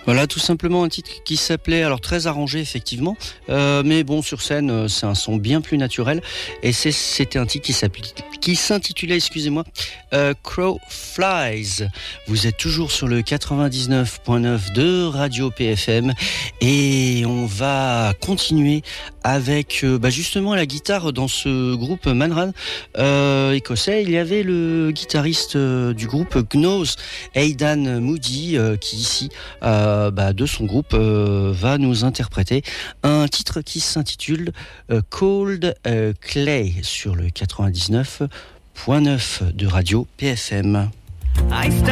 Voilà, tout simplement un titre qui s'appelait, alors très arrangé effectivement, mais bon, sur scène, c'est un son bien plus naturel. Et c'était un titre qui s'intitulait, excusez-moi, Crow Flies. Vous êtes toujours sur le 99.9 de Radio PFM et on va continuer avec justement la guitare dans ce groupe Manran écossais. Il y avait le guitariste du groupe Gnose, Aidan Moody, qui ici de son groupe va nous interpréter un titre qui s'intitule Cold Clay sur le 99.9 de Radio PFM.